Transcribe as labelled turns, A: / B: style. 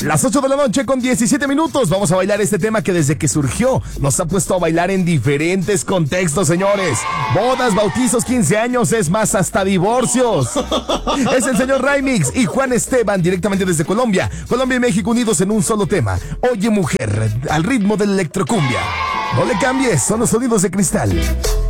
A: Las 8 de la noche con 17 minutos. Vamos a bailar este tema que desde que surgió nos ha puesto a bailar en diferentes contextos, señores. Bodas, bautizos, 15 años, es más, hasta divorcios. Es el señor Raimix y Juan Esteban directamente desde Colombia. Colombia y México unidos en un solo tema. Oye mujer, al ritmo del electrocumbia. No le cambies, son los sonidos de Cristal.